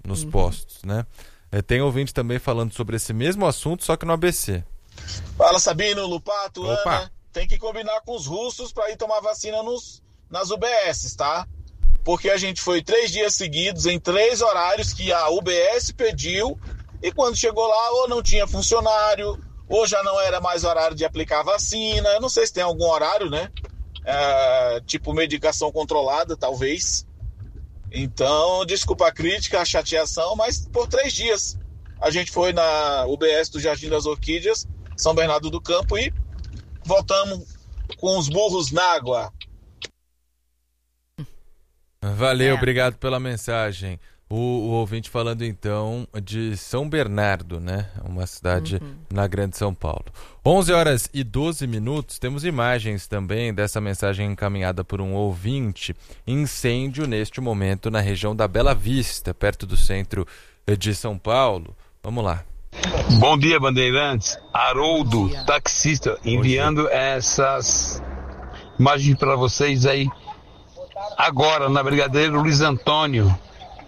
nos postos, né? Tem ouvinte também falando sobre esse mesmo assunto, só que no ABC. Fala, Sabino, Lupato, Opa. Ana. Tem que combinar com os russos para ir tomar vacina nas UBSs, tá? Porque a gente foi 3 dias seguidos em 3 horários que a UBS pediu, e quando chegou lá ou não tinha funcionário, ou já não era mais horário de aplicar vacina. Eu não sei se tem algum horário, né? Tipo medicação controlada, talvez. Então, desculpa a crítica, a chateação, mas por 3 dias a gente foi na UBS do Jardim das Orquídeas, São Bernardo do Campo, e voltamos com os burros na água. Valeu, obrigado pela mensagem. O ouvinte falando então de São Bernardo, né? Uma cidade na Grande São Paulo. 11h12, temos imagens também dessa mensagem encaminhada por um ouvinte. Incêndio neste momento na região da Bela Vista, perto do centro de São Paulo. Vamos lá. Bom dia, Bandeirantes. Haroldo, taxista, enviando essas imagens para vocês aí. Agora, na Brigadeiro Luiz Antônio.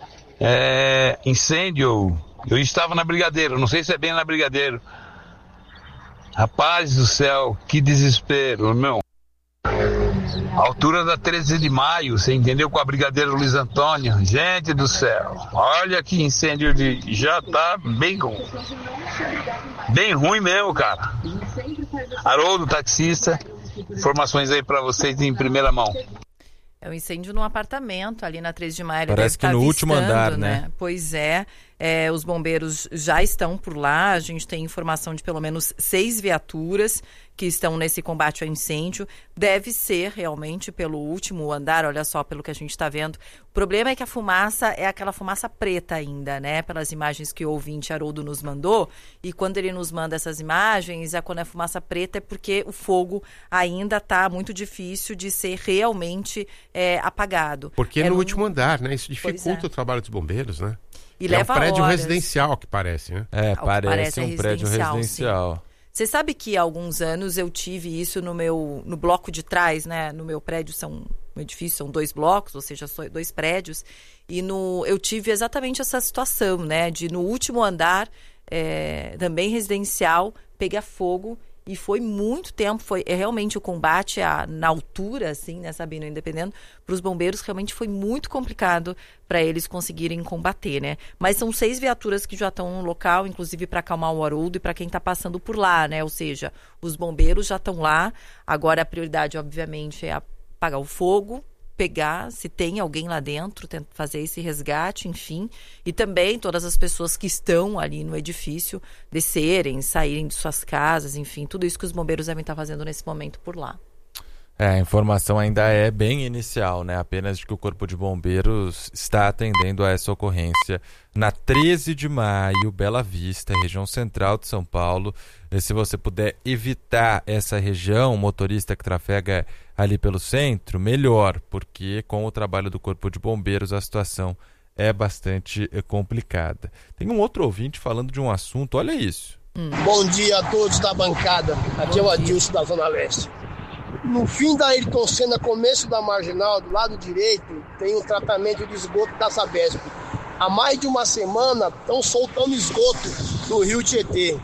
Incêndio. Eu estava na Brigadeiro, não sei se é bem na Brigadeiro. Rapaz do céu, que desespero, meu. Altura da 13 de maio, você entendeu, com a Brigadeiro Luiz Antônio. Gente do céu, olha que incêndio já tá bem ruim mesmo, cara. Haroldo, taxista, informações aí pra vocês em primeira mão. É um incêndio num apartamento ali na 3 de maio. Parece que no último andar, né? Pois é. Os bombeiros já estão por lá. A gente tem informação de pelo menos 6 viaturas que estão nesse combate ao incêndio. Deve ser realmente pelo último andar, olha só, pelo que a gente está vendo. O problema é que a fumaça é aquela fumaça preta ainda, né? Pelas imagens que o ouvinte Haroldo nos mandou. E quando ele nos manda essas imagens, quando é fumaça preta é porque o fogo ainda está muito difícil de ser realmente apagado. Porque no último andar, né? Isso dificulta o trabalho dos bombeiros, né? E é leva um prédio horas. Residencial, que parece, né? Parece um prédio residencial. Você sabe que há alguns anos eu tive isso no bloco de trás, né? No meu prédio no edifício são 2 blocos, ou seja, 2 prédios. E eu tive exatamente essa situação, né? De no último andar, também residencial, pegar fogo. E foi muito tempo, realmente o combate na altura, assim, né, Sabino, independendo, para os bombeiros realmente foi muito complicado para eles conseguirem combater, né? Mas são 6 viaturas que já estão no local, inclusive para acalmar o Haroldo e para quem está passando por lá, né? Ou seja, os bombeiros já estão lá, agora a prioridade, obviamente, é apagar o fogo, pegar, se tem alguém lá dentro, fazer esse resgate, enfim. E também todas as pessoas que estão ali no edifício descerem, saírem de suas casas, enfim. Tudo isso que os bombeiros devem estar fazendo nesse momento por lá. A informação ainda é bem inicial, né? Apenas de que o Corpo de Bombeiros está atendendo a essa ocorrência na 13 de maio, Bela Vista, região central de São Paulo. Se você puder evitar essa região, o motorista que trafega ali pelo centro, melhor, porque com o trabalho do Corpo de Bombeiros a situação é bastante complicada. Tem um outro ouvinte falando de um assunto, olha isso. Bom dia a todos da bancada, aqui é o Adilson da Zona Leste. No fim da Ayrton Senna, começo da Marginal, do lado direito, tem um tratamento de esgoto da Sabesp. Há mais de uma semana estão soltando esgoto do Rio Tietê.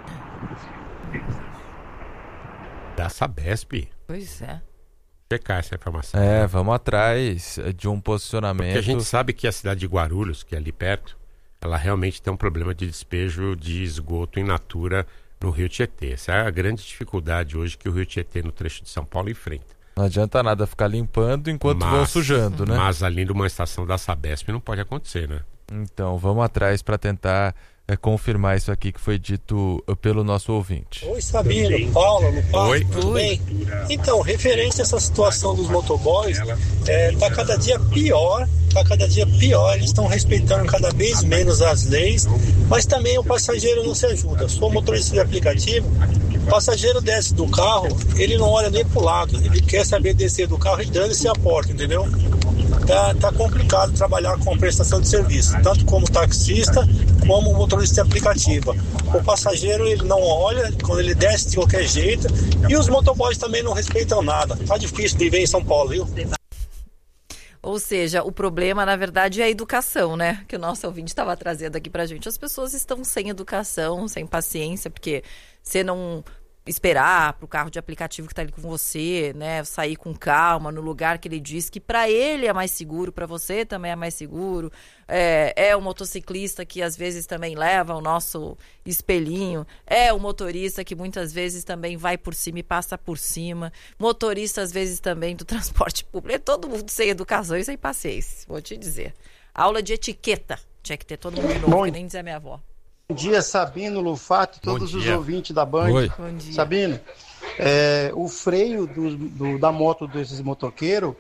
Da Sabesp? Pois é. Checar essa informação. Vamos atrás de um posicionamento. Porque a gente sabe que a cidade de Guarulhos, que é ali perto, ela realmente tem um problema de despejo de esgoto in natura no Rio Tietê. Essa é a grande dificuldade hoje que o Rio Tietê no trecho de São Paulo enfrenta. Não adianta nada ficar limpando enquanto vão sujando, né? Mas ali numa estação da Sabesp não pode acontecer, né? Então, vamos atrás para tentar confirmar isso aqui que foi dito pelo nosso ouvinte. Oi, Sabino, Paulo, Oi. Tudo bem? Então, referente a essa situação dos motoboys, tá cada dia pior, eles estão respeitando cada vez menos as leis, mas também o passageiro não se ajuda. Sou motorista de aplicativo, o passageiro desce do carro, ele não olha nem pro lado, ele quer saber descer do carro e dane-se a porta, entendeu? Tá complicado trabalhar com prestação de serviço, tanto como taxista, como motorista de aplicativo. O passageiro, ele não olha, quando ele desce de qualquer jeito, e os motoboys também não respeitam nada. Tá difícil de viver em São Paulo, viu? Ou seja, o problema, na verdade, é a educação, né? Que o nosso ouvinte estava trazendo aqui pra gente. As pessoas estão sem educação, sem paciência, porque você não esperar pro carro de aplicativo que tá ali com você, né? Sair com calma no lugar que ele diz que para ele é mais seguro, para você também é mais seguro. É o motociclista que às vezes também leva o nosso espelhinho. É o motorista que muitas vezes também vai por cima e passa por cima. Motorista às vezes também do transporte público. É todo mundo sem educação e sem paciência, vou te dizer. Aula de etiqueta. Tinha que ter todo mundo de novo, que nem dizia minha avó. Bom dia, Sabino, Lufato, todos os ouvintes da Band. Oi. Bom dia. Sabino, o freio da moto desses motoqueiros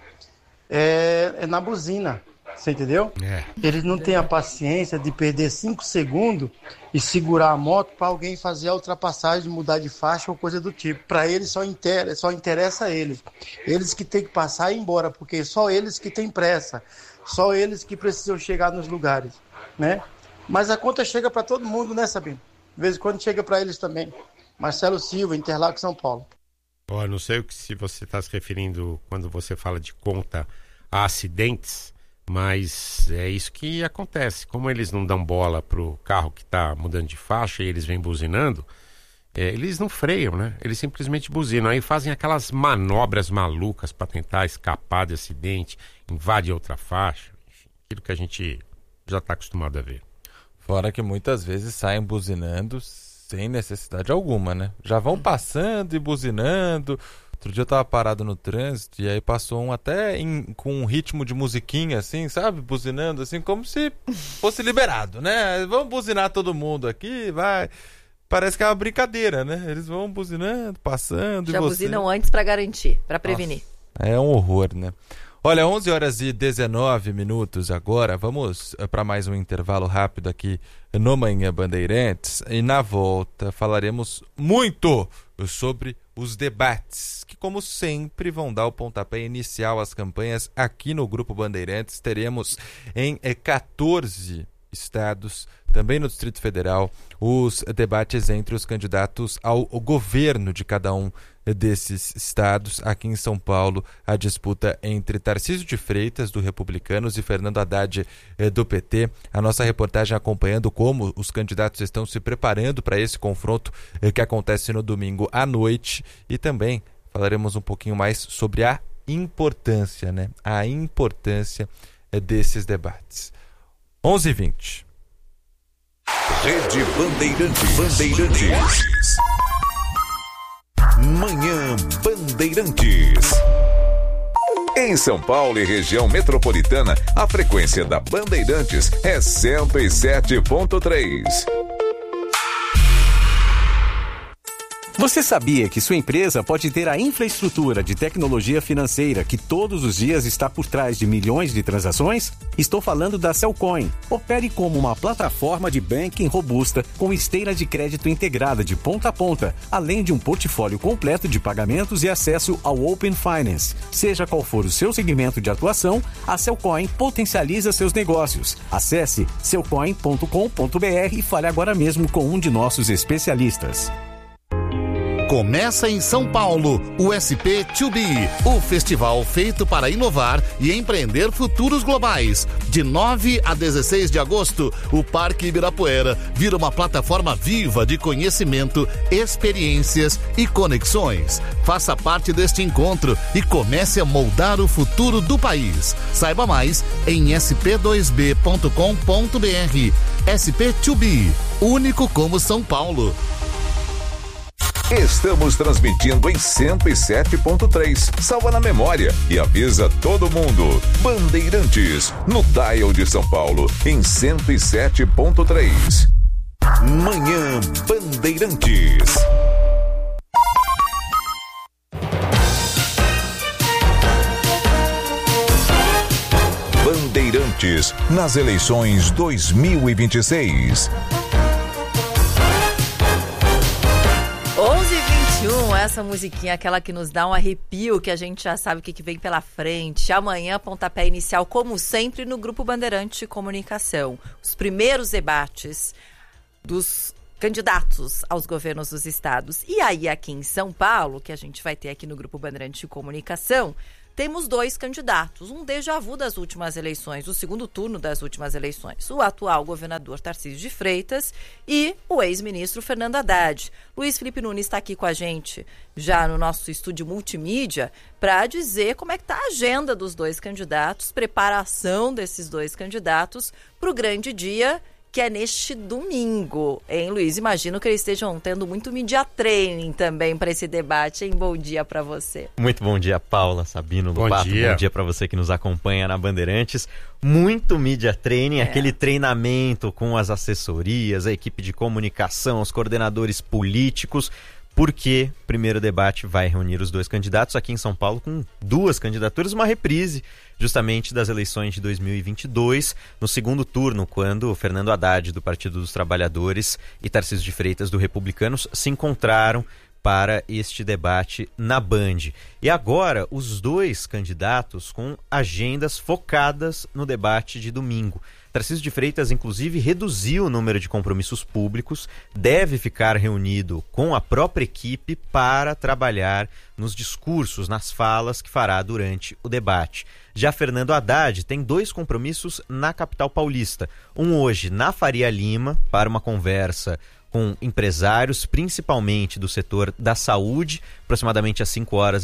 é na buzina, você entendeu? Eles não têm a paciência de perder 5 segundos e segurar a moto para alguém fazer a ultrapassagem, mudar de faixa ou coisa do tipo. Para eles só interessa a eles. Eles que têm que passar e ir embora, porque só eles que têm pressa, só eles que precisam chegar nos lugares, né? Mas a conta chega para todo mundo, né, Sabino? De vez em quando chega para eles também. Marcelo Silva, Interlagos, São Paulo. Não sei se você está se referindo, quando você fala de conta, a acidentes, mas é isso que acontece. Como eles não dão bola pro carro que está mudando de faixa e eles vêm buzinando, eles não freiam, né? Eles simplesmente buzinam. Aí fazem aquelas manobras malucas para tentar escapar de acidente, invade outra faixa, enfim, aquilo que a gente já está acostumado a ver. Fora que muitas vezes saem buzinando sem necessidade alguma, né? Já vão passando e buzinando. Outro dia eu tava parado no trânsito e aí passou um até com um ritmo de musiquinha, assim, sabe? Buzinando, assim, como se fosse liberado, né? Vamos buzinar todo mundo aqui, vai. Parece que é uma brincadeira, né? Eles vão buzinando, passando. Já buzinam antes para garantir, para prevenir. Nossa, é um horror, né? Olha, 11h19 agora, vamos para mais um intervalo rápido aqui no Manhã Bandeirantes e na volta falaremos muito sobre os debates, que como sempre vão dar o pontapé inicial às campanhas aqui no Grupo Bandeirantes. Teremos em 14 estados, também no Distrito Federal, os debates entre os candidatos ao governo de cada um desses estados. Aqui em São Paulo, a disputa entre Tarcísio de Freitas, do Republicanos, e Fernando Haddad, do PT. A nossa reportagem acompanhando como os candidatos estão se preparando para esse confronto que acontece no domingo à noite. E também falaremos um pouquinho mais sobre a importância, né? A importância desses debates. 11h20. Rede Bandeirantes. Manhã Bandeirantes. Em São Paulo e região metropolitana, a frequência da Bandeirantes é 107.3. Você sabia que sua empresa pode ter a infraestrutura de tecnologia financeira que todos os dias está por trás de milhões de transações? Estou falando da Cellcoin. Opere como uma plataforma de banking robusta com esteira de crédito integrada de ponta a ponta, além de um portfólio completo de pagamentos e acesso ao Open Finance. Seja qual for o seu segmento de atuação, a Cellcoin potencializa seus negócios. Acesse cellcoin.com.br e fale agora mesmo com um de nossos especialistas. Começa em São Paulo, o SP2B, o festival feito para inovar e empreender futuros globais. De 9 a 16 de agosto, o Parque Ibirapuera vira uma plataforma viva de conhecimento, experiências e conexões. Faça parte deste encontro e comece a moldar o futuro do país. Saiba mais em sp2b.com.br. SP2B, único como São Paulo. Estamos transmitindo em 107.3. Salva na memória e avisa todo mundo. Bandeirantes, no dial de São Paulo, em 107.3. Manhã Bandeirantes. Bandeirantes, nas eleições 2026. 11h21, essa musiquinha, aquela que nos dá um arrepio, que a gente já sabe o que vem pela frente. Amanhã, pontapé inicial, como sempre, no Grupo Bandeirante de Comunicação. Os primeiros debates dos candidatos aos governos dos estados. E aí, aqui em São Paulo, que a gente vai ter aqui no Grupo Bandeirante de Comunicação, temos 2 candidatos, um déjà vu das últimas eleições, do segundo turno das últimas eleições. O atual governador Tarcísio de Freitas e o ex-ministro Fernando Haddad. Luiz Felipe Nunes está aqui com a gente, já no nosso estúdio multimídia, para dizer como é que está a agenda dos 2 candidatos, preparação desses 2 candidatos para o grande dia, que é neste domingo, hein, Luiz? Imagino que eles estejam tendo muito media training também para esse debate, hein? Bom dia para você. Muito bom dia, Paula, Sabino, Lobato. Bom dia para você que nos acompanha na Bandeirantes. Muito media training, aquele treinamento com as assessorias, a equipe de comunicação, os coordenadores políticos, porque o primeiro debate vai reunir os 2 candidatos aqui em São Paulo com 2 candidaturas, uma reprise justamente das eleições de 2022, no segundo turno, quando Fernando Haddad, do Partido dos Trabalhadores, e Tarcísio de Freitas, do Republicanos, se encontraram para este debate na Band. E agora, os 2 candidatos com agendas focadas no debate de domingo. Tarcísio de Freitas, inclusive, reduziu o número de compromissos públicos, deve ficar reunido com a própria equipe para trabalhar nos discursos, nas falas que fará durante o debate. Já Fernando Haddad tem 2 compromissos na capital paulista. Um hoje na Faria Lima, para uma conversa com empresários, principalmente do setor da saúde, aproximadamente às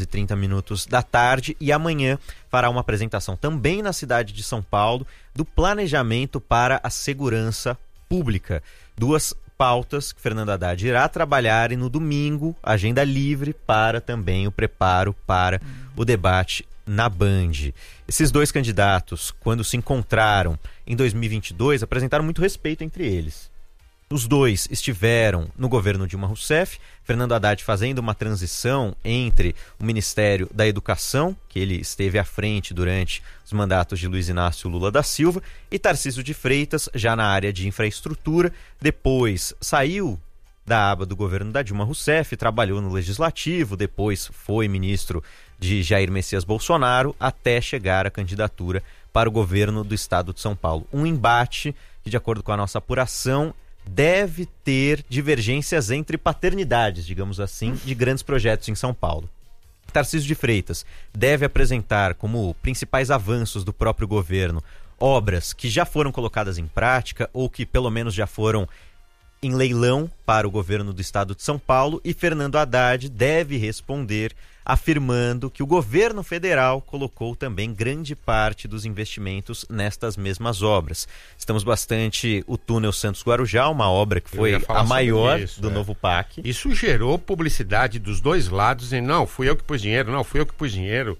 5h30 da tarde, e amanhã fará uma apresentação também na cidade de São Paulo do planejamento para a segurança pública. 2 pautas que Fernando Haddad irá trabalhar, e no domingo, agenda livre para também o preparo para o debate na Band. Esses 2 candidatos, quando se encontraram em 2022, apresentaram muito respeito entre eles. Os 2 estiveram no governo Dilma Rousseff, Fernando Haddad fazendo uma transição entre o Ministério da Educação, que ele esteve à frente durante os mandatos de Luiz Inácio Lula da Silva, e Tarcísio de Freitas, já na área de infraestrutura. Depois saiu da aba do governo da Dilma Rousseff, trabalhou no Legislativo, depois foi ministro de Jair Messias Bolsonaro, até chegar à candidatura para o governo do estado de São Paulo. Um embate que, de acordo com a nossa apuração, deve ter divergências entre paternidades, digamos assim, de grandes projetos em São Paulo. Tarcísio de Freitas deve apresentar como principais avanços do próprio governo obras que já foram colocadas em prática ou que pelo menos já foram em leilão para o governo do estado de São Paulo, e Fernando Haddad deve responder afirmando que o governo federal colocou também grande parte dos investimentos nestas mesmas obras. Estamos bastante o túnel Santos-Guarujá, uma obra que foi a maior do novo PAC. Isso gerou publicidade dos 2 lados, e não, fui eu que pus dinheiro.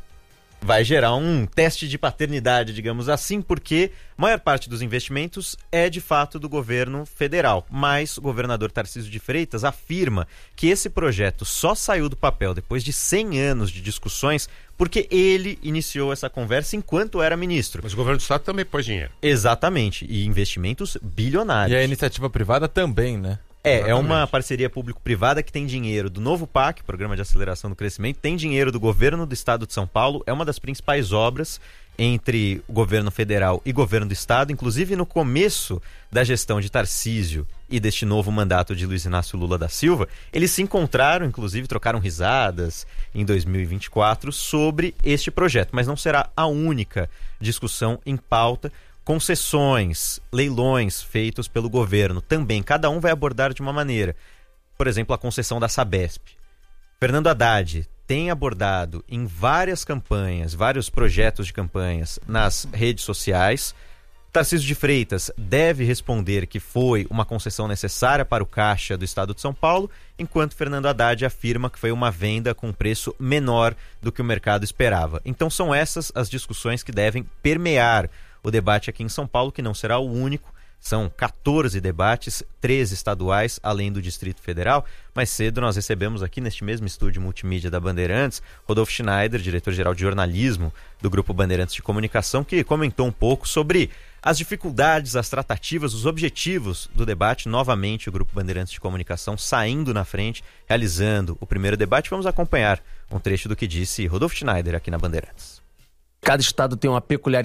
Vai gerar um teste de paternidade, digamos assim, porque a maior parte dos investimentos é de fato do governo federal. Mas o governador Tarcísio de Freitas afirma que esse projeto só saiu do papel depois de 100 anos de discussões, porque ele iniciou essa conversa enquanto era ministro. Mas o governo do estado também pôs dinheiro. Exatamente, e investimentos bilionários. E a iniciativa privada também, né? É uma parceria público-privada que tem dinheiro do novo PAC, Programa de Aceleração do Crescimento, tem dinheiro do governo do estado de São Paulo, é uma das principais obras entre o governo federal e governo do estado. Inclusive, no começo da gestão de Tarcísio e deste novo mandato de Luiz Inácio Lula da Silva, eles se encontraram, inclusive trocaram risadas em 2024 sobre este projeto, mas não será a única discussão em pauta. Concessões, leilões feitos pelo governo também, cada um vai abordar de uma maneira. Por exemplo, a concessão da Sabesp. Fernando Haddad tem abordado em várias campanhas, vários projetos de campanhas nas redes sociais. Tarcísio de Freitas deve responder que foi uma concessão necessária para o caixa do estado de São Paulo, enquanto Fernando Haddad afirma que foi uma venda com preço menor do que o mercado esperava. Então são essas as discussões que devem permear o debate aqui em São Paulo, que não será o único. São 14 debates, 13 estaduais, além do Distrito Federal. Mais cedo nós recebemos aqui neste mesmo estúdio multimídia da Bandeirantes, Rodolfo Schneider, diretor-geral de jornalismo do Grupo Bandeirantes de Comunicação, que comentou um pouco sobre as dificuldades, as tratativas, os objetivos do debate. Novamente o Grupo Bandeirantes de Comunicação saindo na frente, realizando o primeiro debate. Vamos acompanhar um trecho do que disse Rodolfo Schneider aqui na Bandeirantes. Cada estado tem uma peculiaridade.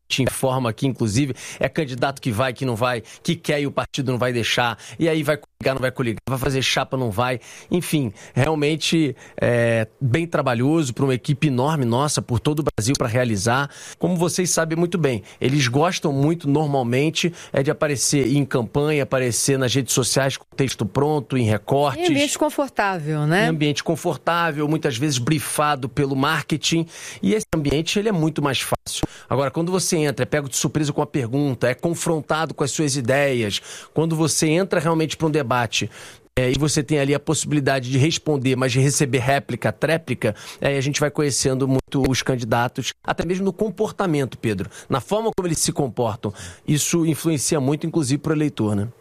te informa aqui, inclusive, é candidato que vai, que não vai, que quer e o partido não vai deixar, e aí vai coligar, não vai coligar, vai fazer chapa, não vai. Enfim, realmente bem trabalhoso para uma equipe enorme nossa, por todo o Brasil, para realizar. Como vocês sabem muito bem, eles gostam muito, normalmente, de aparecer em campanha, aparecer nas redes sociais com texto pronto, em recortes. Em ambiente confortável, né? Em ambiente confortável, muitas vezes brifado pelo marketing, e esse ambiente ele é muito mais fácil. Agora, quando você entra, é pego de surpresa com a pergunta, é confrontado com as suas ideias, quando você entra realmente para um debate e você tem ali a possibilidade de responder, mas de receber réplica, tréplica, a gente vai conhecendo muito os candidatos, até mesmo no comportamento, Pedro, na forma como eles se comportam. Isso influencia muito, inclusive, para o eleitor, né?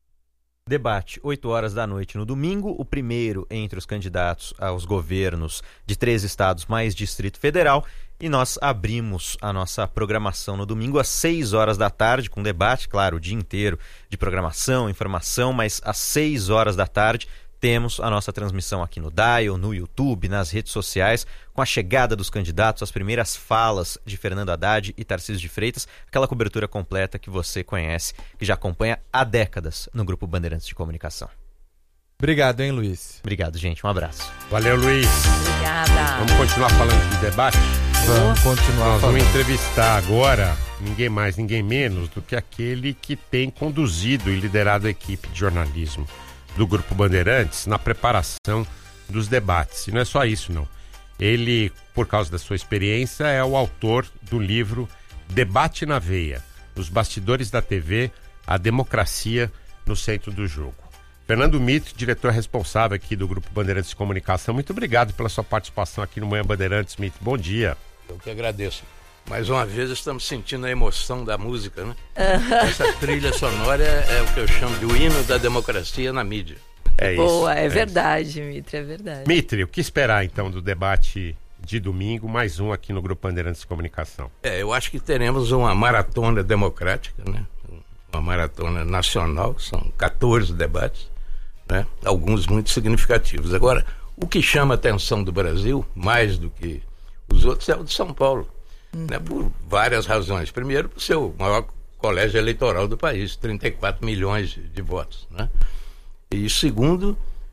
Debate, 8 horas da noite no domingo, o primeiro entre os candidatos aos governos de 3 estados mais Distrito Federal. E nós abrimos a nossa programação no domingo às 6 horas da tarde, com debate, claro, o dia inteiro de programação, informação, mas às 6 horas da tarde temos a nossa transmissão aqui no Dial, no YouTube, nas redes sociais, com a chegada dos candidatos, as primeiras falas de Fernando Haddad e Tarcísio de Freitas, aquela cobertura completa que você conhece, que já acompanha há décadas no Grupo Bandeirantes de Comunicação. Obrigado, hein, Luiz? Obrigado, gente. Um abraço. Valeu, Luiz. Obrigada. Vamos continuar falando de debate? Vamos continuar Nós falando. vamos entrevistar agora ninguém mais, ninguém menos do que aquele que tem conduzido e liderado a equipe de jornalismo do Grupo Bandeirantes na preparação dos debates. E não é só isso, não. Ele, por causa da sua experiência, é o autor do livro Debate na Veia, os bastidores da TV, a democracia no centro do jogo. Fernando Mitre, diretor responsável aqui do Grupo Bandeirantes de Comunicação, muito obrigado pela sua participação aqui no Manhã Bandeirantes, Mitre. Bom dia. Eu que agradeço. Mais uma vez estamos sentindo a emoção da música, né? Essa trilha sonora é o que eu chamo de o hino da democracia na mídia. É isso. Boa, é verdade, Mitre, é verdade. Mitre, o que esperar então do debate de domingo, mais um aqui no Grupo Bandeirantes de Comunicação? Eu acho que teremos uma maratona democrática, né? Uma maratona nacional, são 14 debates, né? Alguns muito significativos. Agora, o que chama a atenção do Brasil, mais do que os outros, é o de São Paulo, né? Por várias razões. Primeiro, por ser o maior colégio eleitoral do país, 34 milhões de votos, né? E segundo,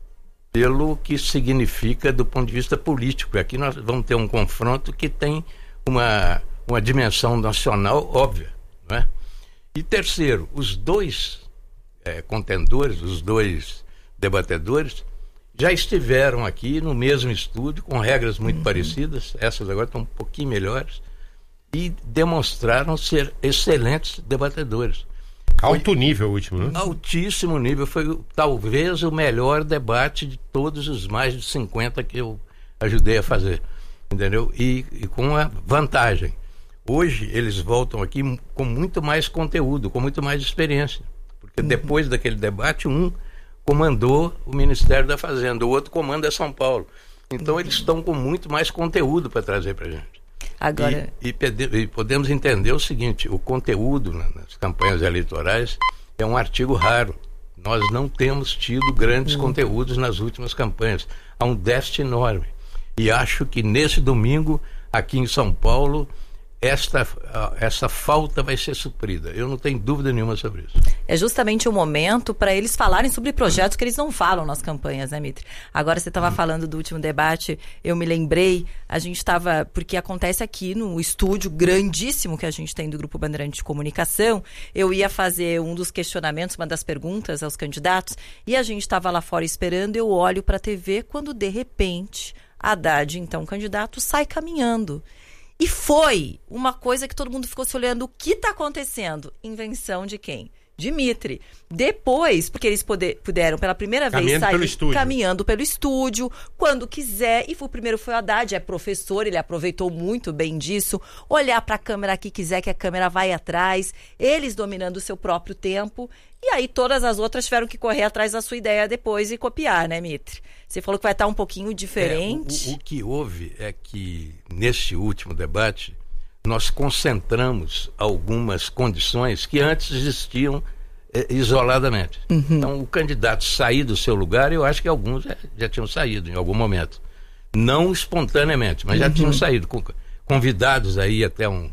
pelo que significa do ponto de vista político. Aqui nós vamos ter um confronto que tem uma dimensão nacional óbvia, né? E terceiro, os dois contendores, os dois debatedores, já estiveram aqui no mesmo estúdio, com regras muito parecidas, essas agora estão um pouquinho melhores, e demonstraram ser excelentes debatedores. Alto nível o último, né? Altíssimo nível, foi talvez o melhor debate de todos os mais de 50 que eu ajudei a fazer, entendeu? E com a vantagem, hoje eles voltam aqui com muito mais conteúdo, com muito mais experiência, porque depois daquele debate, um comandou o Ministério da Fazenda, o outro comanda São Paulo. Então eles estão com muito mais conteúdo para trazer para a gente. Agora... E podemos entender o seguinte, o conteúdo nas campanhas eleitorais é um artigo raro. Nós não temos tido grandes conteúdos nas últimas campanhas. Há um déficit enorme. E acho que nesse domingo, aqui em São Paulo, essa falta vai ser suprida. Eu não tenho dúvida nenhuma sobre isso. É justamente o momento para eles falarem sobre projetos que eles não falam nas campanhas, né, Mitre? Agora você estava falando do último debate, eu me lembrei, a gente estava, porque acontece aqui no estúdio grandíssimo que a gente tem do Grupo Bandeirantes de Comunicação, eu ia fazer um dos questionamentos, uma das perguntas aos candidatos, e a gente estava lá fora esperando, eu olho para a TV, quando de repente Haddad, então candidato, sai caminhando. E foi uma coisa que todo mundo ficou se olhando. O que está acontecendo? Invenção de quem? De Mitre. Depois, porque eles puderam pela primeira vez sair caminhando pelo estúdio, quando quiser. E o primeiro foi o Haddad, é professor, ele aproveitou muito bem disso. Olhar para a câmera aqui, quiser que a câmera vai atrás. Eles dominando o seu próprio tempo. E aí todas as outras tiveram que correr atrás da sua ideia depois e copiar, né, Mitre? Você falou que vai estar um pouquinho diferente. O que houve é que, neste último debate, nós concentramos algumas condições que antes existiam isoladamente. Então, o candidato sair do seu lugar, eu acho que alguns já tinham saído em algum momento. Não espontaneamente, mas já tinham saído. Convidados aí até um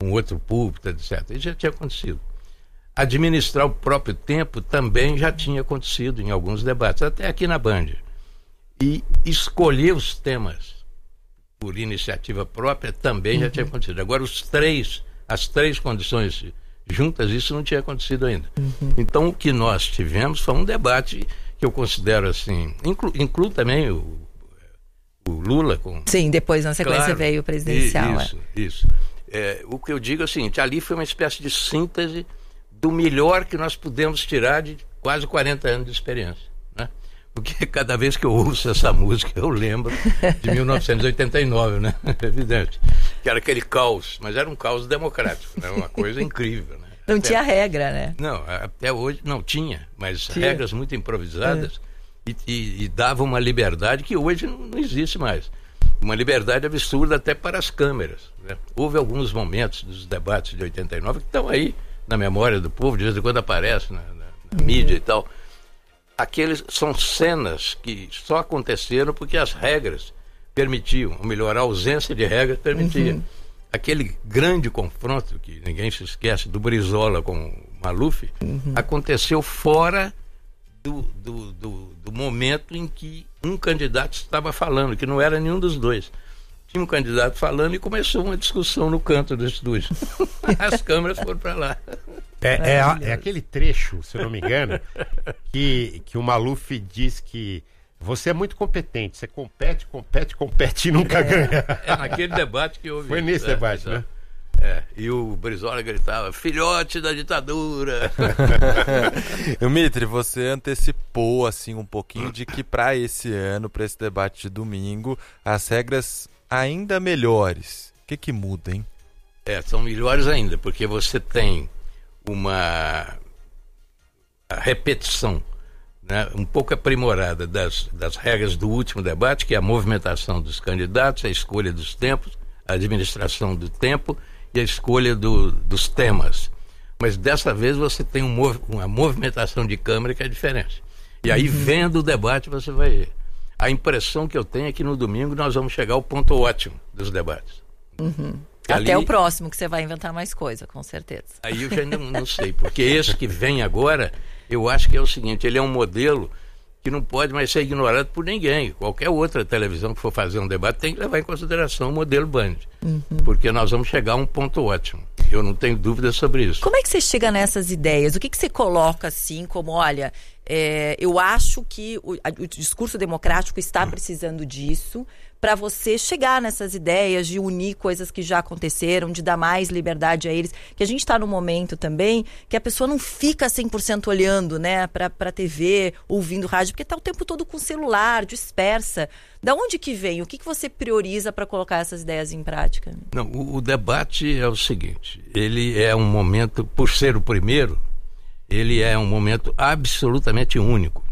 um outro púlpito, etc. Isso já tinha acontecido. Administrar o próprio tempo também já tinha acontecido em alguns debates, até aqui na Band. E escolher os temas por iniciativa própria também já tinha acontecido. Agora, as três condições juntas, isso não tinha acontecido ainda. Então, o que nós tivemos foi um debate que eu considero assim, inclui também o Lula. Sim, depois na sequência, claro, veio o presidencial. Isso. O que eu digo é o seguinte, ali foi uma espécie de síntese do melhor que nós pudemos tirar de quase 40 anos de experiência, né? Porque cada vez que eu ouço essa música eu lembro de 1989, né? Evidente, que era aquele caos, mas era um caos democrático, né? Uma coisa incrível, né? Não tinha regra, né? Não, até hoje não tinha, mas regras muito improvisadas e dava uma liberdade que hoje não existe mais. Uma liberdade absurda até para as câmeras, né? Houve alguns momentos dos debates de 89 que estão aí na memória do povo, de vez em quando aparece na mídia e tal. Aqueles são cenas que só aconteceram porque as regras permitiam, ou melhor, a ausência de regras permitia. Aquele grande confronto, que ninguém se esquece, do Brizola com o Maluf, aconteceu fora do momento em que um candidato estava falando, que não era nenhum dos dois. Tinha um candidato falando e começou uma discussão no canto do estúdio. As câmeras foram para lá. É aquele trecho, se eu não me engano, que o Maluf diz que você é muito competente, você compete e nunca ganha. É naquele debate que houve. Foi nesse debate, né? E o Brizola gritava, filhote da ditadura. Mitre, você antecipou assim um pouquinho de que para esse ano, para esse debate de domingo, as regras ainda melhores. O que muda, hein? São melhores ainda, porque você tem uma repetição, né, um pouco aprimorada das regras do último debate, que é a movimentação dos candidatos, a escolha dos tempos, a administração do tempo e a escolha dos temas. Mas dessa vez você tem uma movimentação de câmera que é diferente. E aí, vendo o debate, você vai ver. A impressão que eu tenho é que no domingo nós vamos chegar ao ponto ótimo dos debates. Até o próximo, que você vai inventar mais coisa, com certeza. Aí eu já não sei, porque esse que vem agora, eu acho que é o seguinte, ele é um modelo que não pode mais ser ignorado por ninguém. Qualquer outra televisão que for fazer um debate tem que levar em consideração o modelo Band. Porque nós vamos chegar a um ponto ótimo. Eu não tenho dúvida sobre isso. Como é que você chega nessas ideias? O que você coloca assim como, olha, eu acho que o discurso democrático está precisando disso, para você chegar nessas ideias de unir coisas que já aconteceram, de dar mais liberdade a eles, que a gente está num momento também que a pessoa não fica 100% olhando, né, para a TV, ouvindo rádio, porque está o tempo todo com o celular, dispersa. Da onde que vem? O que você prioriza para colocar essas ideias em prática? Não, o debate é o seguinte, ele é um momento, por ser o primeiro, ele é um momento absolutamente único.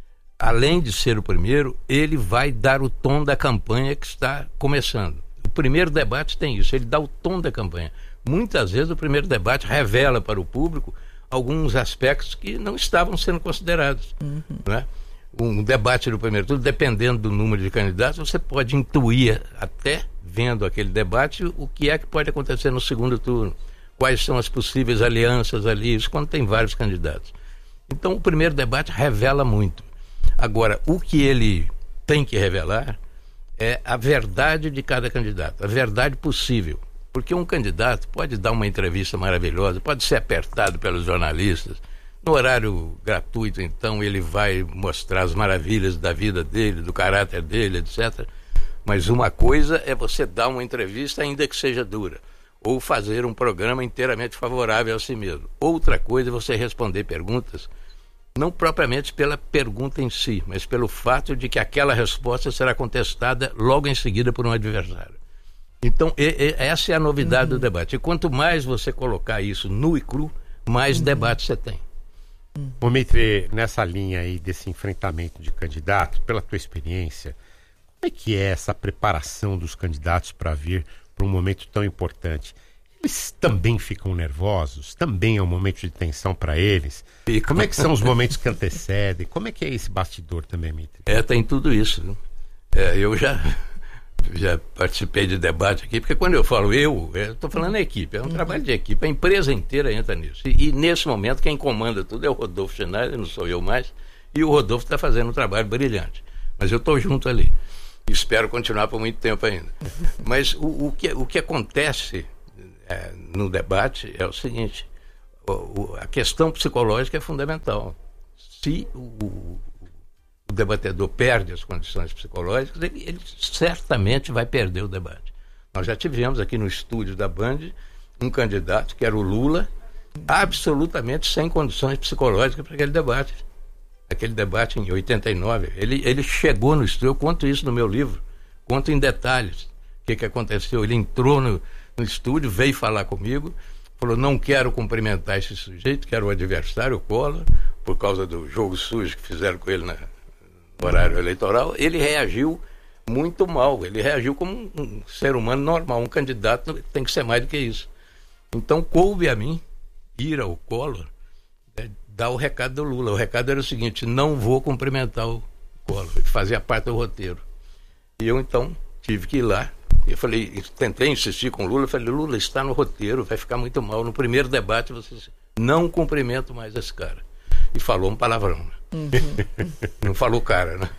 Além de ser o primeiro, ele vai dar o tom da campanha que está começando. O primeiro debate tem isso, ele dá o tom da campanha. Muitas vezes o primeiro debate revela para o público alguns aspectos que não estavam sendo considerados. Né? Um debate no primeiro turno, dependendo do número de candidatos, você pode intuir, até vendo aquele debate, o que é que pode acontecer no segundo turno. Quais são as possíveis alianças ali, isso quando tem vários candidatos. Então o primeiro debate revela muito. Agora, o que ele tem que revelar é a verdade de cada candidato, a verdade possível. Porque um candidato pode dar uma entrevista maravilhosa, pode ser apertado pelos jornalistas, no horário gratuito, então, ele vai mostrar as maravilhas da vida dele, do caráter dele, etc. Mas uma coisa é você dar uma entrevista, ainda que seja dura, ou fazer um programa inteiramente favorável a si mesmo. Outra coisa é você responder perguntas, não propriamente pela pergunta em si, mas pelo fato de que aquela resposta será contestada logo em seguida por um adversário. Então, essa é a novidade do debate. E quanto mais você colocar isso nu e cru, mais debate você tem. Ô Mitre, nessa linha aí desse enfrentamento de candidatos, pela tua experiência, como é que é essa preparação dos candidatos para vir para um momento tão importante? Eles também ficam nervosos? Também é um momento de tensão para eles? E como é que são os momentos que antecedem? Como é que é esse bastidor também, Mitre? Tem tudo isso. Eu já já participei de debate aqui, porque quando eu falo eu estou falando equipe, é um trabalho de equipe, a empresa inteira entra nisso. E nesse momento quem comanda tudo é o Rodolfo Schneider, não sou eu mais, e o Rodolfo está fazendo um trabalho brilhante. Mas eu estou junto ali. E espero continuar por muito tempo ainda. Mas o que acontece no debate é o seguinte, a questão psicológica é fundamental. Se o debatedor perde as condições psicológicas, ele certamente vai perder o debate. Nós já tivemos aqui no estúdio da Band um candidato, que era o Lula, absolutamente sem condições psicológicas para aquele debate. Aquele debate em 89. Ele chegou no estúdio, eu conto isso no meu livro, conto em detalhes o que aconteceu. Ele entrou no estúdio, veio falar comigo, falou: não quero cumprimentar esse sujeito, que era o adversário, o Collor, por causa do jogo sujo que fizeram com ele no horário eleitoral. Ele reagiu muito mal, ele reagiu como um ser humano normal, um candidato tem que ser mais do que isso. Então coube a mim ir ao Collor, dar o recado do Lula. O recado era o seguinte: não vou cumprimentar o Collor, fazia parte do roteiro. E eu então tive que ir lá. Eu falei, tentei insistir com o Lula, falei: Lula, está no roteiro, vai ficar muito mal. No primeiro debate você não cumprimento mais esse cara. E falou um palavrão, né? Não falou cara, né?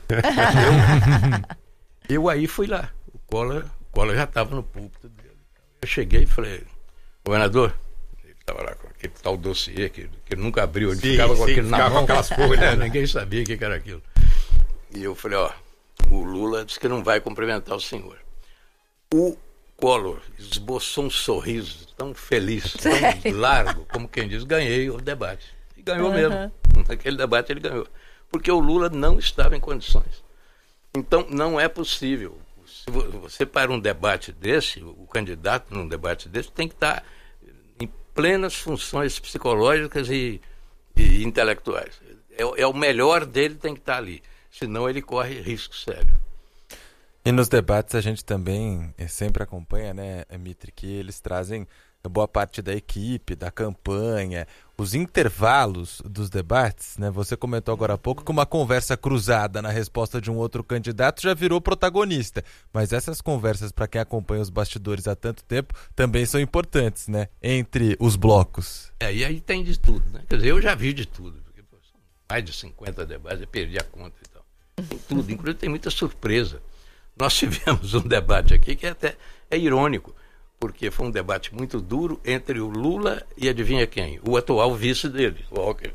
Eu aí fui lá. O Collor já estava no púlpito dele. Eu cheguei e falei: governador, ele estava lá com aquele tal dossiê que nunca abriu, ele ficava com aquilo na mão, aquelas folhas, ninguém sabia o que era aquilo. E eu falei: ó, o Lula disse que não vai cumprimentar o senhor. O Collor esboçou um sorriso tão feliz, tão largo, como quem diz: ganhei o debate. E ganhou mesmo. Naquele debate ele ganhou. Porque o Lula não estava em condições. Então não é possível. Se você para um debate desse, o candidato num debate desse tem que estar em plenas funções psicológicas e intelectuais. É o melhor dele, tem que estar ali. Senão ele corre risco sério. E nos debates a gente também sempre acompanha, né, Mitri, que eles trazem boa parte da equipe, da campanha, os intervalos dos debates, né? Você comentou agora há pouco que uma conversa cruzada na resposta de um outro candidato já virou protagonista, mas essas conversas, para quem acompanha os bastidores há tanto tempo, também são importantes, né? Entre os blocos. E aí tem de tudo, né? Quer dizer, eu já vi de tudo, porque são mais de 50 debates, eu perdi a conta e tal. Tem tudo, inclusive tem muita surpresa. Nós tivemos um debate aqui que até é irônico, porque foi um debate muito duro entre o Lula e adivinha quem? O atual vice dele, o Alckmin.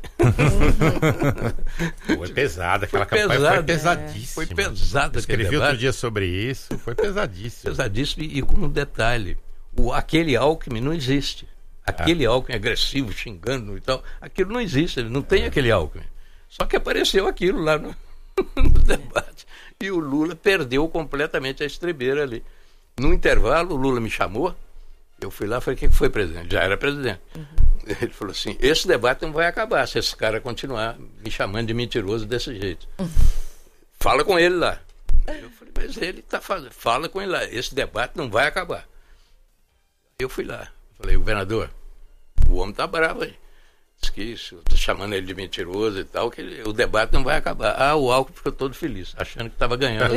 Foi pesada, aquela campanha foi pesadíssima. Foi pesada. Escrevi outro dia sobre isso, foi pesadíssimo. Pesadíssimo, e com um detalhe: aquele Alckmin não existe. Aquele Alckmin agressivo, xingando e tal, aquilo não existe, ele não tem aquele Alckmin. Só que apareceu aquilo lá no debate. E o Lula perdeu completamente a estribeira ali. No intervalo, o Lula me chamou, eu fui lá e falei: o que foi, presidente? Já era presidente. Ele falou assim: esse debate não vai acabar se esse cara continuar me chamando de mentiroso desse jeito. Fala com ele lá. Eu falei: mas ele está fazendo. Fala com ele lá, esse debate não vai acabar. Eu fui lá, falei: governador, o homem está bravo aí. Estou chamando ele de mentiroso e tal, que o debate não vai acabar. O Alckmin ficou todo feliz, achando que estava ganhando.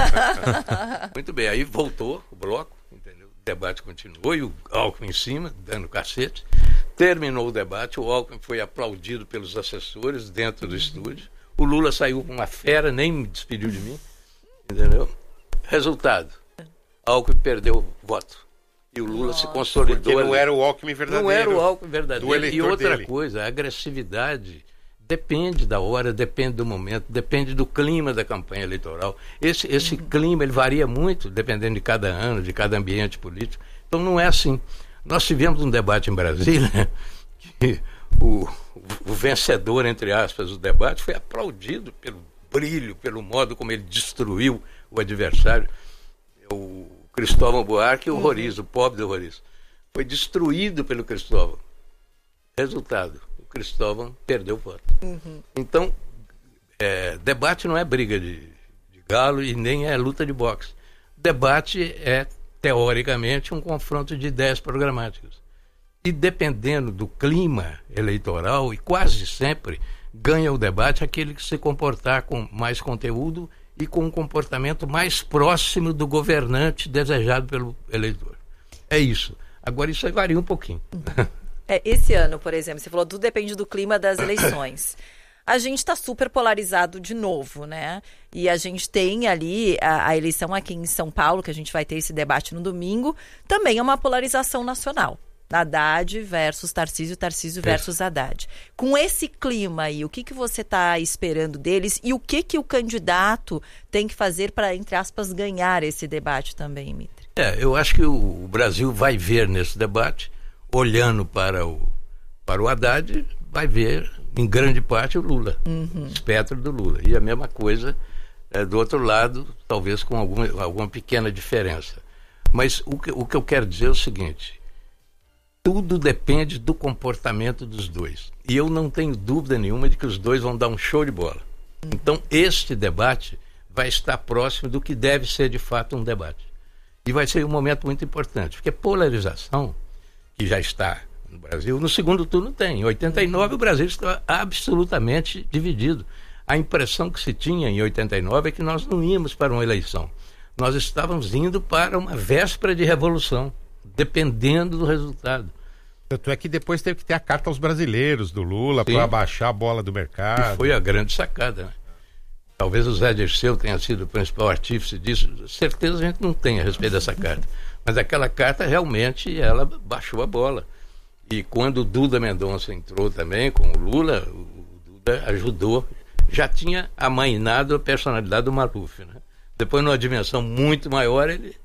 Muito bem, aí voltou o bloco, entendeu? O debate continuou e o Alckmin em cima, dando cacete. Terminou o debate, o Alckmin foi aplaudido pelos assessores dentro do estúdio. O Lula saiu com uma fera, nem me despediu de mim, entendeu? Resultado: Alckmin perdeu o voto. E o Lula se consolidou. Porque não era o Alckmin verdadeiro. Não era o Alckmin verdadeiro. E outra coisa, a agressividade depende da hora, depende do momento, depende do clima da campanha eleitoral. Esse clima, ele varia muito, dependendo de cada ano, de cada ambiente político. Então não é assim. Nós tivemos um debate em Brasília que o vencedor, entre aspas, do debate foi aplaudido pelo brilho, pelo modo como ele destruiu o adversário. O Cristóvão Buarque e o Roriz, o pobre do Roriz. Foi destruído pelo Cristóvão. Resultado: o Cristóvão perdeu o voto. Então, debate não é briga de galo e nem é luta de boxe. Debate é, teoricamente, um confronto de ideias programáticas. E dependendo do clima eleitoral, e quase sempre ganha o debate aquele que se comportar com mais conteúdo e com um comportamento mais próximo do governante desejado pelo eleitor. É isso. Agora, isso aí varia um pouquinho. Esse ano, por exemplo, você falou, tudo depende do clima das eleições. A gente está super polarizado de novo, né? E a gente tem ali a eleição aqui em São Paulo, que a gente vai ter esse debate no domingo, também é uma polarização nacional. Haddad versus Tarcísio, Tarcísio versus Haddad. Com esse clima aí, o que você está esperando deles e o que o candidato tem que fazer para, entre aspas, ganhar esse debate também, Mitre? Eu acho que o Brasil vai ver nesse debate, olhando para o Haddad, vai ver em grande parte o Lula, espectro do Lula. E a mesma coisa do outro lado, talvez com alguma pequena diferença. Mas o que eu quero dizer é o seguinte: tudo depende do comportamento dos dois. E eu não tenho dúvida nenhuma de que os dois vão dar um show de bola. Então, este debate vai estar próximo do que deve ser, de fato, um debate. E vai ser um momento muito importante, porque polarização, que já está no Brasil, no segundo turno tem. Em 89, o Brasil estava absolutamente dividido. A impressão que se tinha em 89 é que nós não íamos para uma eleição. Nós estávamos indo para uma véspera de revolução, dependendo do resultado. Tanto é que depois teve que ter a carta aos brasileiros do Lula para abaixar a bola do mercado. E foi a grande sacada, né? Talvez o Zé Dirceu tenha sido o principal artífice disso. Certeza a gente não tem a respeito dessa carta. Mas aquela carta realmente ela baixou a bola. E quando o Duda Mendonça entrou também com o Lula, o Duda ajudou. Já tinha amainado a personalidade do Maluf, né? Depois, numa dimensão muito maior, ele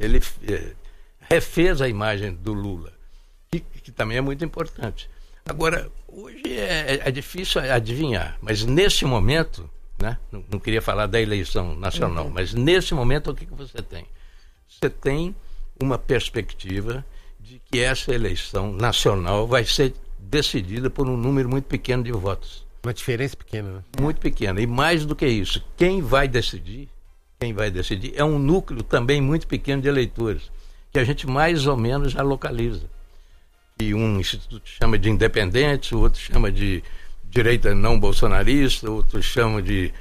refez a imagem do Lula, que também é muito importante. Agora, hoje é difícil adivinhar, mas nesse momento, né, não queria falar da eleição nacional, mas nesse momento o que você tem? Você tem uma perspectiva de que essa eleição nacional vai ser decidida por um número muito pequeno de votos. Uma diferença pequena, né? Muito pequena. E mais do que isso, quem vai decidir é um núcleo também muito pequeno de eleitores, que a gente mais ou menos já localiza. E um instituto chama de independentes, o outro chama de direita não bolsonarista, o outro chama de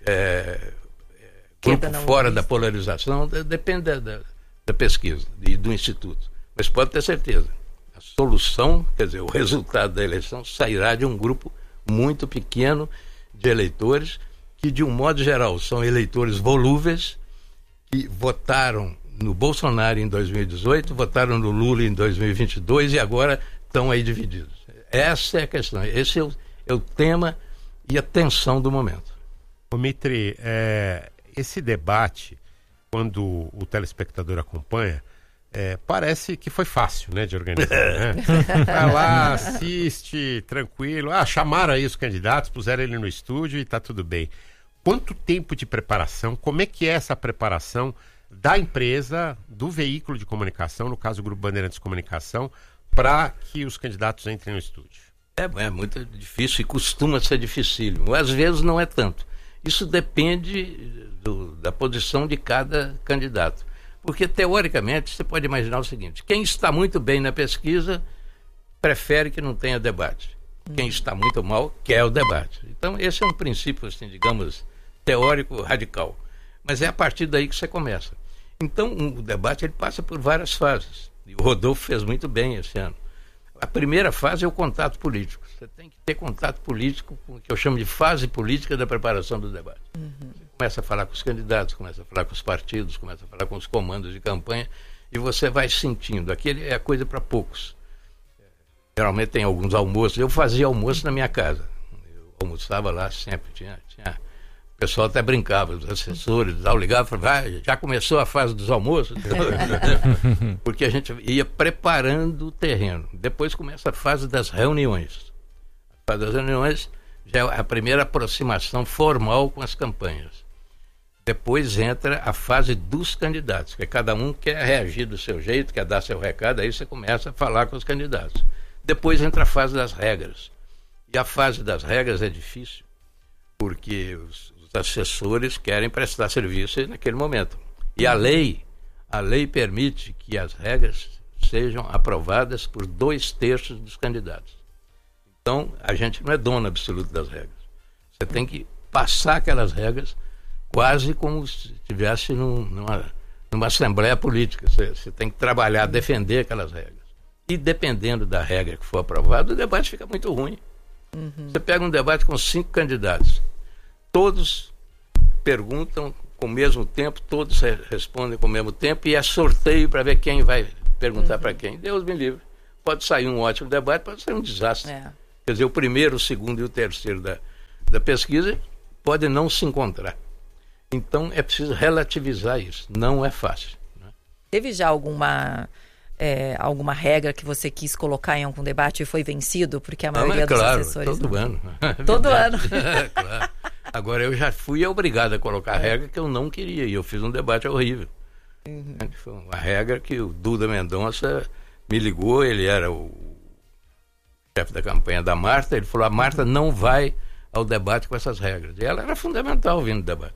grupo fora da polarização, depende da pesquisa e do instituto. Mas pode ter certeza, a solução, quer dizer, o resultado da eleição sairá de um grupo muito pequeno de eleitores que, de um modo geral, são eleitores volúveis que votaram no Bolsonaro em 2018, votaram no Lula em 2022 e agora estão aí divididos. Essa é a questão, esse é o tema e a tensão do momento. Ô Mitre, esse debate, quando o telespectador acompanha, parece que foi fácil, né, de organizar, né? Vai lá, assiste, tranquilo. Chamaram aí os candidatos, puseram ele no estúdio e tá tudo bem. Quanto tempo de preparação? Como é que é essa preparação da empresa, do veículo de comunicação, no caso o Grupo Bandeirantes de Comunicação, para que os candidatos entrem no estúdio? É muito difícil e costuma ser dificílimo. Às vezes não é tanto. Isso depende da posição de cada candidato. Porque, teoricamente, você pode imaginar o seguinte: quem está muito bem na pesquisa prefere que não tenha debate. Quem está muito mal quer o debate. Então, esse é um princípio, assim, digamos, teórico radical. Mas é a partir daí que você começa. Então, o debate ele passa por várias fases. E o Rodolfo fez muito bem esse ano. A primeira fase é o contato político. Você tem que ter contato político, que eu chamo de fase política da preparação do debate. Você começa a falar com os candidatos, começa a falar com os partidos, começa a falar com os comandos de campanha, e você vai sentindo. Aqui é coisa para poucos. Geralmente tem alguns almoços. Eu fazia almoço na minha casa. Eu almoçava lá sempre. O pessoal até brincava, os assessores ligavam e falavam: já começou a fase dos almoços? Porque a gente ia preparando o terreno. Depois começa a fase das reuniões. A fase das reuniões já é a primeira aproximação formal com as campanhas. Depois entra a fase dos candidatos, que cada um quer reagir do seu jeito, quer dar seu recado, aí você começa a falar com os candidatos. Depois entra a fase das regras. E a fase das regras é difícil, porque os assessores querem prestar serviço naquele momento. E a lei permite que as regras sejam aprovadas por 2/3 dos candidatos. Então, a gente não é dono absoluto das regras. Você tem que passar aquelas regras quase como se estivesse numa assembleia política. Você tem que trabalhar, defender aquelas regras. E dependendo da regra que for aprovada, o debate fica muito ruim. Você pega um debate com 5 candidatos, todos perguntam com o mesmo tempo, todos respondem com o mesmo tempo, e é sorteio para ver quem vai perguntar para quem. Deus me livre. Pode sair um ótimo debate, pode sair um desastre. Quer dizer, o primeiro, o segundo e o terceiro da pesquisa podem não se encontrar. Então é preciso relativizar isso. Não é fácil. Né? Teve já alguma regra que você quis colocar em algum debate e foi vencido? Porque a maioria dos assessores... Todo ano. Todo ano. Claro. Agora, eu já fui obrigado a colocar a regra que eu não queria, e eu fiz um debate horrível. Foi uma regra que o Duda Mendonça me ligou, ele era o chefe da campanha da Marta, ele falou, a Marta não vai ao debate com essas regras. E ela era fundamental vindo no debate.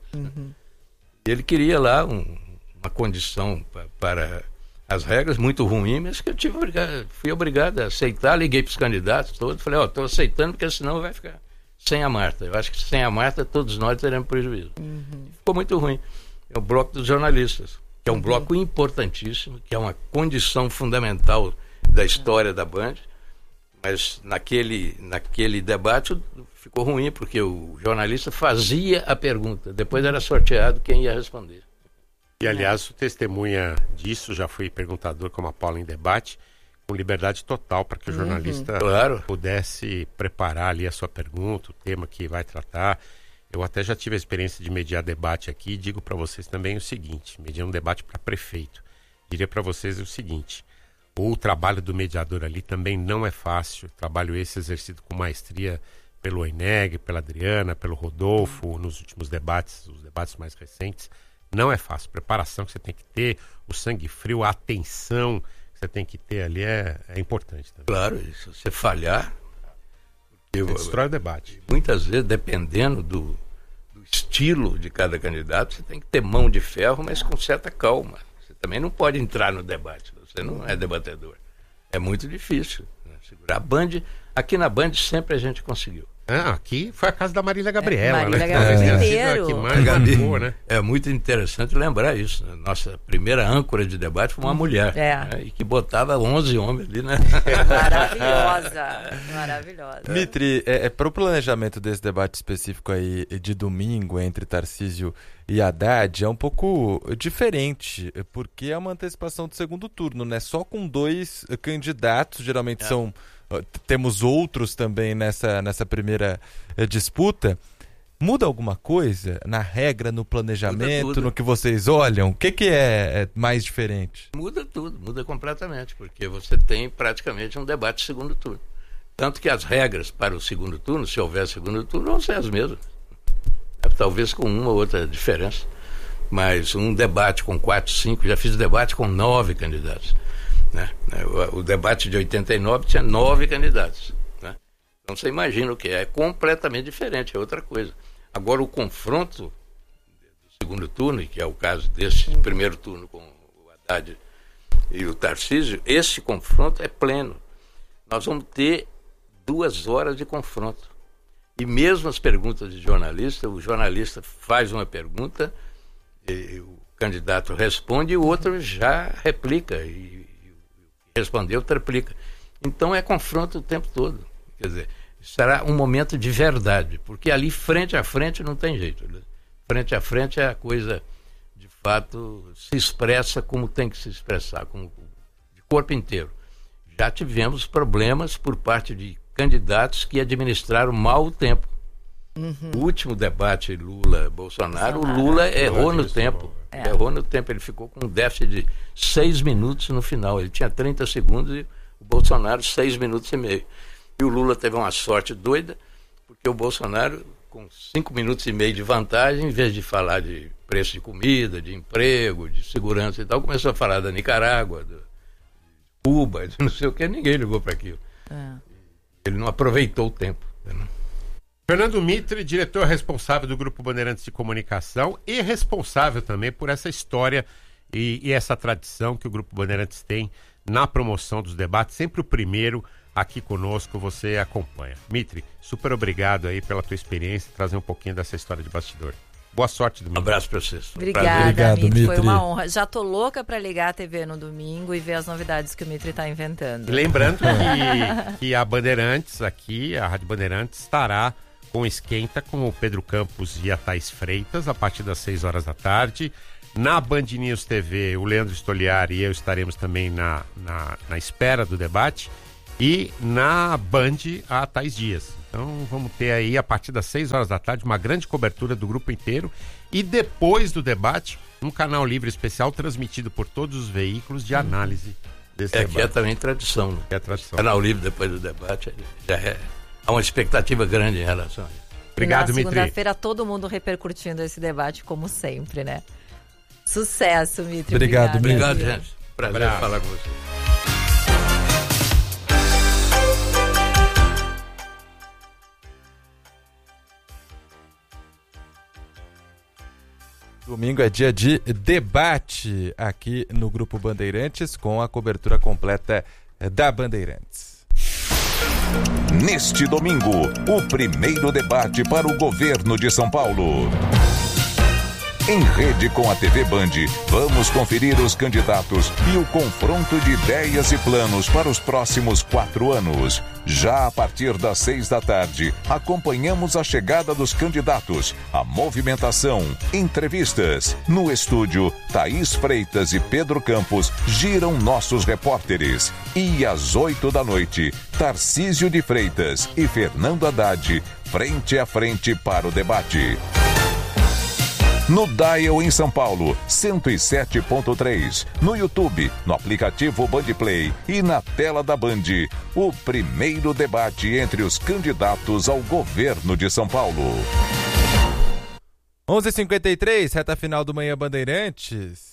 E ele queria lá uma condição para as regras muito ruim, mas que eu fui obrigado a aceitar, liguei para os candidatos todos, falei, estou aceitando porque senão vai ficar sem a Marta. Eu acho que sem a Marta todos nós teremos prejuízo. Ficou muito ruim. É o bloco dos jornalistas, que é um bloco importantíssimo, que é uma condição fundamental da história da Band, mas naquele debate ficou ruim, porque o jornalista fazia a pergunta, depois era sorteado quem ia responder. E, aliás, o testemunha disso, já fui perguntador como a Paula em debate, com liberdade total para que o jornalista pudesse preparar ali a sua pergunta, o tema que vai tratar. Eu até já tive a experiência de mediar debate aqui e digo para vocês também o seguinte, mediar um debate para prefeito. Diria para vocês o seguinte, o trabalho do mediador ali também não é fácil, trabalho esse exercido com maestria pelo Oineg, pela Adriana, pelo Rodolfo, nos últimos debates, os debates mais recentes, não é fácil. Preparação que você tem que ter, o sangue frio, a atenção que você tem que ter ali é importante também. Claro, se você falhar... Você destrói o debate. Muitas vezes, dependendo do estilo de cada candidato, você tem que ter mão de ferro, mas com certa calma. Você também não pode entrar no debate, você não é debatedor. É muito difícil, né, segurar. A Band, aqui na Band sempre a gente conseguiu. Aqui foi a casa da Marília Gabriela, Marília Gabriela inteiro. Né? É muito interessante lembrar isso. Nossa primeira âncora de debate foi uma mulher, né, e que botava 11 homens ali, né? Maravilhosa. Mitri, para o planejamento desse debate específico aí de domingo entre Tarcísio e Haddad é um pouco diferente, porque é uma antecipação do segundo turno, né? Só com 2 candidatos, geralmente temos outros também nessa primeira disputa. Muda alguma coisa na regra, no planejamento, no que vocês olham? O que é mais diferente? Muda tudo, muda completamente, porque você tem praticamente um debate segundo turno. Tanto que as regras para o segundo turno, se houver segundo turno, vão ser as mesmas. Talvez com uma ou outra diferença. Mas um debate com 4, 5, já fiz debate com 9 candidatos. Né? O debate de 89 tinha 9 candidatos. Né? Então você imagina o que é completamente diferente, é outra coisa. Agora o confronto do segundo turno, que é o caso desse primeiro turno com o Haddad e o Tarcísio, esse confronto é pleno. Nós vamos ter 2 horas de confronto. E mesmo as perguntas de jornalista, o jornalista faz uma pergunta, o candidato responde e o outro já replica e respondeu, triplica. Então é confronto o tempo todo. Quer dizer, será um momento de verdade, porque ali frente a frente não tem jeito. Né? Frente a frente é a coisa, de fato, se expressa como tem que se expressar, de corpo inteiro. Já tivemos problemas por parte de candidatos que administraram mal o tempo. O último debate Lula-Bolsonaro, o Lula errou no tempo. Errou no tempo, ele ficou com um déficit de 6 minutos no final. Ele tinha 30 segundos e o Bolsonaro 6 minutos e meio. E o Lula teve uma sorte doida, porque o Bolsonaro, com 5 minutos e meio de vantagem, em vez de falar de preço de comida, de emprego, de segurança e tal, começou a falar da Nicarágua, de Cuba, de não sei o que, ninguém ligou para aquilo. Ele não aproveitou o tempo. Né? Fernando Mitri, diretor responsável do Grupo Bandeirantes de Comunicação e responsável também por essa história e essa tradição que o Grupo Bandeirantes tem na promoção dos debates, sempre o primeiro aqui conosco, você acompanha. Mitri, super obrigado aí pela tua experiência, trazer um pouquinho dessa história de bastidor. Boa sorte, Dmitry. Um abraço para vocês. Obrigada, Mitri. Foi uma honra. Já tô louca para ligar a TV no domingo e ver as novidades que o Mitri está inventando. E lembrando que a Bandeirantes aqui, a Rádio Bandeirantes, estará com Esquenta com o Pedro Campos e a Thaís Freitas a partir das 6 horas da tarde. Na Band News TV, o Leandro Stoliari e eu estaremos também na espera do debate. E na Band, a Thaís Dias. Então vamos ter aí, a partir das 6 horas da tarde, uma grande cobertura do grupo inteiro. E depois do debate, um canal livre especial transmitido por todos os veículos de análise desse debate. Que é também tradição, né? Que é tradição. Canal livre depois do debate, há uma expectativa grande em relação a isso. Obrigado, Mitri. Na segunda-feira, todo mundo repercutindo esse debate, como sempre, né? Sucesso, Mitri. Obrigado, Mitri. Obrigado, gente. Prazer falar com você. Domingo é dia de debate aqui no Grupo Bandeirantes, com a cobertura completa da Bandeirantes. Neste domingo, o primeiro debate para o governo de São Paulo. Em rede com a TV Band, vamos conferir os candidatos e o confronto de ideias e planos para os próximos 4 anos. Já a partir das 6 da tarde, acompanhamos a chegada dos candidatos, a movimentação, entrevistas. No estúdio, Thaís Freitas e Pedro Campos giram nossos repórteres. E às 8 da noite, Tarcísio de Freitas e Fernando Haddad, frente a frente para o debate. No Dial em São Paulo, 107.3. No YouTube, no aplicativo Bandplay e na tela da Band, o primeiro debate entre os candidatos ao governo de São Paulo. 11h53, reta final do Manhã Bandeirantes.